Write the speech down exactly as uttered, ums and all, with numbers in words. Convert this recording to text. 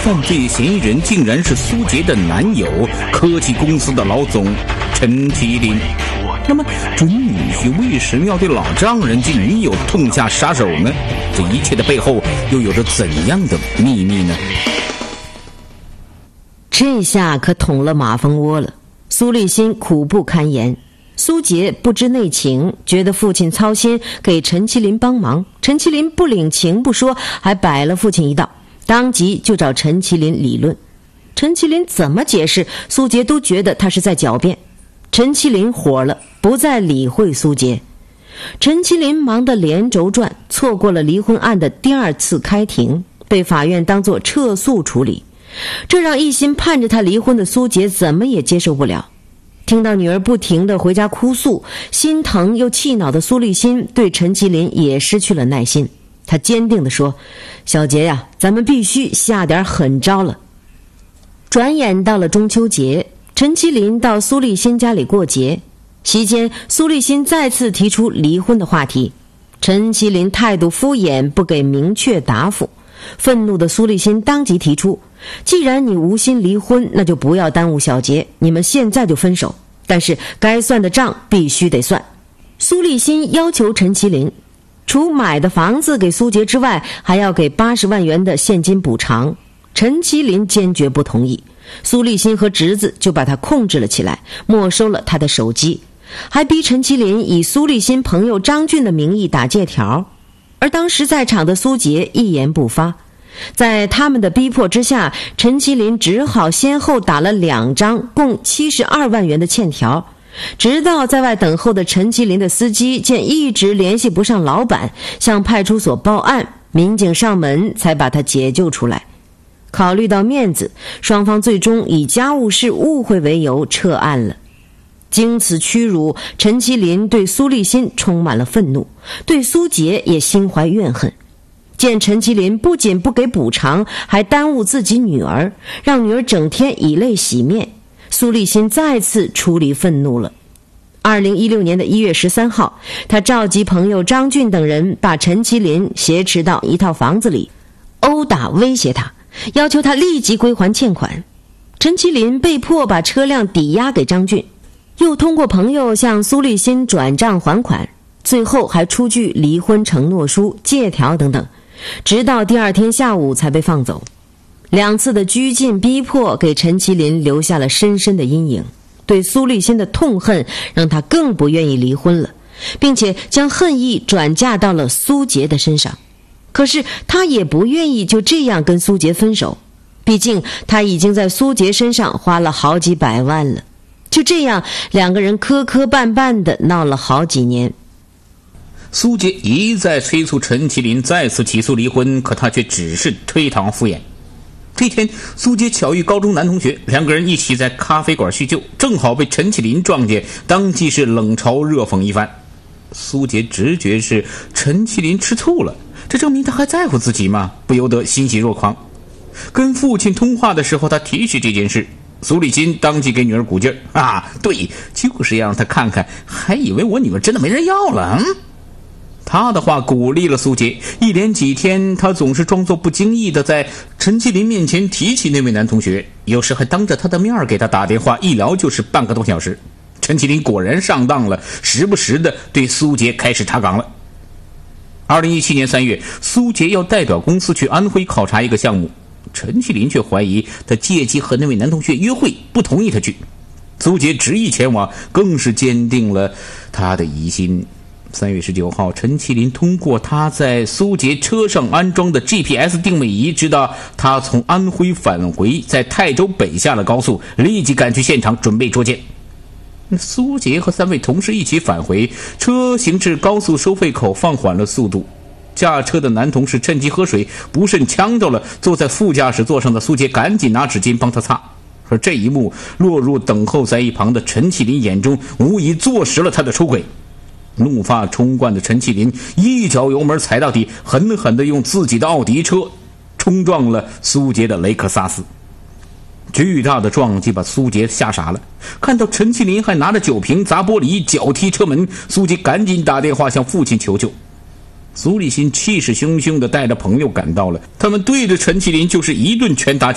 犯罪嫌疑人竟然是苏杰的男友，科技公司的老总陈其林。那么准女婿为什么要对老丈人及女友痛下杀手呢？这一切的背后又有着怎样的秘密呢？ 这下可捅了马蜂窝了。苏立新苦不堪言，苏杰不知内情，觉得父亲操心，给陈其林帮忙。陈其林不领情不说，还摆了父亲一道，当即就找陈其林理论。陈其林怎么解释，苏杰都觉得他是在狡辩。陈其林火了，不再理会苏杰。陈其林忙得连轴转，错过了离婚案的第二次开庭，被法院当作撤诉处理。这让一心盼着他离婚的苏杰怎么也接受不了。听到女儿不停地回家哭诉，心疼又气恼的苏立新对陈其林也失去了耐心。他坚定地说：小杰呀，咱们必须下点狠招了。转眼到了中秋节，陈其林到苏立新家里过节，席间苏立新再次提出离婚的话题。陈其林态度敷衍，不给明确答复。愤怒的苏立新当即提出，既然你无心离婚，那就不要耽误小杰，你们现在就分手，但是该算的账必须得算。苏立新要求陈其林除买的房子给苏杰之外，还要给八十万元的现金补偿。陈其林坚决不同意，苏立新和侄子就把他控制了起来，没收了他的手机，还逼陈其林以苏立新朋友张俊的名义打借条。而当时在场的苏杰一言不发，在他们的逼迫之下，陈其林只好先后打了两张共七十二万元的欠条。直到在外等候的陈其林的司机见一直联系不上老板，向派出所报案，民警上门才把他解救出来。考虑到面子，双方最终以家务事误会为由撤案了。经此屈辱，陈其林对苏立新充满了愤怒，对苏杰也心怀怨恨。见陈其林不仅不给补偿，还耽误自己女儿，让女儿整天以泪洗面，苏立新再次出离愤怒了。二零一六年的一月十三号，他召集朋友张俊等人，把陈其林挟持到一套房子里，殴打威胁他，要求他立即归还欠款。陈其林被迫把车辆抵押给张俊，又通过朋友向苏立新转账还款，最后还出具离婚承诺书、借条等等，直到第二天下午才被放走。两次的拘禁逼迫给陈其林留下了深深的阴影，对苏立新的痛恨让他更不愿意离婚了，并且将恨意转嫁到了苏杰的身上。可是他也不愿意就这样跟苏杰分手，毕竟他已经在苏杰身上花了好几百万了。就这样，两个人磕磕绊绊地闹了好几年。 苏杰一再催促陈其林再次起诉离婚，可他却只是推搪敷衍。这天，苏杰巧遇高中男同学，两个人一起在咖啡馆叙旧，正好被陈其林撞见，当即是冷嘲热讽一番。苏杰直觉是陈其林吃醋了，这证明他还在乎自己吗？不由得欣喜若狂。跟父亲通话的时候，他提起这件事，苏立新当即给女儿鼓劲儿啊，对，就是要让他看看，还以为我女儿真的没人要了。嗯，他的话鼓励了苏杰，一连几天他总是装作不经意的在陈其林面前提起那位男同学，有时还当着他的面给他打电话，一聊就是半个多小时。陈其林果然上当了，时不时的对苏杰开始查岗了。二零一七年三月，苏杰要代表公司去安徽考察一个项目，陈其林却怀疑他借机和那位男同学约会，不同意他去。苏杰执意前往，更是坚定了他的疑心。三月十九号，陈其林通过他在苏杰车上安装的 G P S 定位仪，知道他从安徽返回，在泰州北下了高速，立即赶去现场准备捉奸。苏杰和三位同事一起返回，车行至高速收费口放缓了速度，驾车的男同事趁机喝水，不慎呛着了坐在副驾驶座上的苏杰，赶紧拿纸巾帮他擦。而这一幕落入等候在一旁的陈其林眼中，无疑坐实了他的出轨。怒发冲冠的陈其林一脚油门踩到底，狠狠地用自己的奥迪车冲撞了苏杰的雷克萨斯。巨大的撞击把苏杰吓傻了，看到陈其林还拿着酒瓶砸玻璃、脚踢车门，苏杰赶紧打电话向父亲求救。苏立新气势汹汹地带着朋友赶到了，他们对着陈其林就是一顿拳打